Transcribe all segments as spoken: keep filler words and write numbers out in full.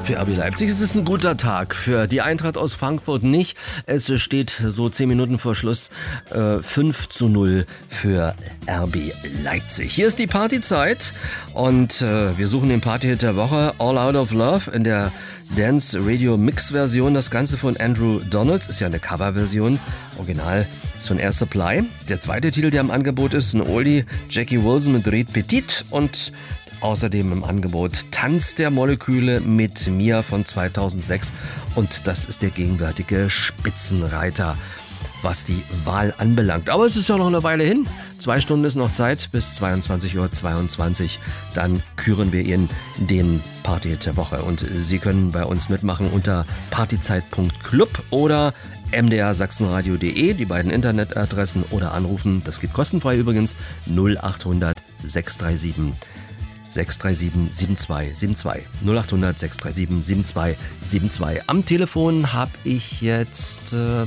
Für R B Leipzig ist es ein guter Tag, für die Eintracht aus Frankfurt nicht. Es steht so zehn Minuten vor Schluss äh, fünf zu null für R B Leipzig. Hier ist die Partyzeit und äh, wir suchen den Partyhit der Woche, All Out of Love, in der Dance Radio Mix Version. Das Ganze von Andrew Donalds, ist ja eine Coverversion. Original ist von Air Supply. Der zweite Titel, der im Angebot ist, ein Oldie, Jackie Wilson mit Red Petit und außerdem im Angebot Tanz der Moleküle mit Mia von zweitausendsechs. Und das ist der gegenwärtige Spitzenreiter, was die Wahl anbelangt. Aber es ist ja noch eine Weile hin. Zwei Stunden ist noch Zeit bis zweiundzwanzig Uhr zweiundzwanzig. Dann küren wir Ihnen den Partyhit der Woche. Und Sie können bei uns mitmachen unter partyzeit punkt club oder m d r sachsenradio punkt de, die beiden Internetadressen, oder anrufen. Das geht kostenfrei übrigens. null achthundert sechshundertsiebenunddreißig sechs drei sieben sieben zwei sieben zwei null achthundert sechshundertsiebenunddreißig sieben zwei sieben zwei. Am Telefon habe ich jetzt äh,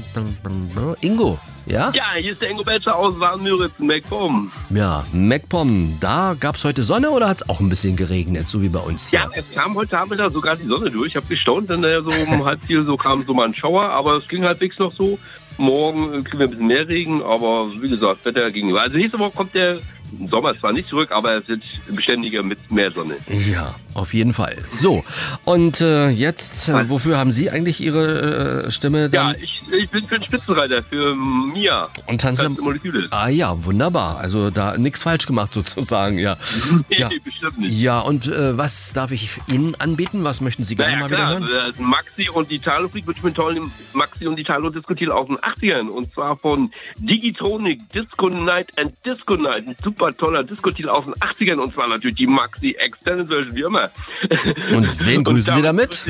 Ingo, ja? Ja, hier ist der Ingo Belzer aus Warnmüritz, MacPom. Ja, MacPom, da gab es heute Sonne oder hat es auch ein bisschen geregnet, so wie bei uns hier? Ja, es kam heute Abend da sogar die Sonne durch. Ich habe gestaunt, denn äh, so um halb vier so kam so mal ein Schauer, aber es ging halbwegs noch so. Morgen kriegen wir ein bisschen mehr Regen, aber wie gesagt, Wetter gegenüber. Also nächste Woche kommt der Sommer zwar nicht zurück, aber es wird beständiger mit mehr Sonne. Ja, auf jeden Fall. So, und äh, jetzt, äh, wofür haben Sie eigentlich Ihre äh, Stimme dann? Ja, ich, ich bin für den Spitzenreiter, für Mia. Und Tanz der Moleküle. Ah ja, wunderbar. Also da nichts falsch gemacht sozusagen, ja. Nee, ja. bestimmt nicht. Ja, und äh, was darf ich Ihnen anbieten? Was möchten Sie gerne naja, mal klar, wieder hören? Das ist Maxi und Italo Freak mit einem tollen Maxi und Italo Disco-Titel aus den achtzigern. Und zwar von Digitronic, Disco Night and Disco Night. Ein super toller Disco-Titel aus den achtzigern. Und zwar natürlich die Maxi Extended Version, wie immer. Und wen grüßen Sie damit?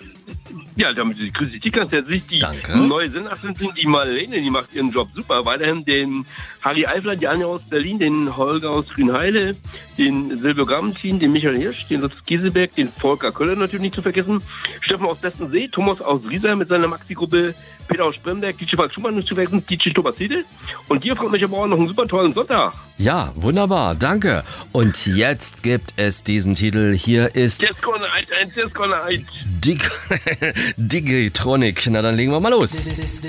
Ja, damit grüße ich die ganz herzlich. Die Danke. neue Sinnassistentin, die Marlene, die macht ihren Job super. Weiterhin den Harry Eifler, die Anja aus Berlin, den Holger aus Grünheide, den Silvio Grammentin, den Michael Hirsch, den Lutz Gieseberg, den Volker Köller natürlich nicht zu vergessen, Steffen aus Bestensee, Thomas aus Riesa mit seiner Maxi-Gruppe, Peter aus Spremberg, D J Frank Schumann nicht zu vergessen, D J Thomas Hiedel. Und dir, Frau Mecher-Bauer, noch einen super tollen Sonntag. Ja, wunderbar, danke. Und jetzt gibt es diesen Titel. Hier ist Disco Night, ein Disco Night. Dig Digitronic. Na, dann legen wir mal los.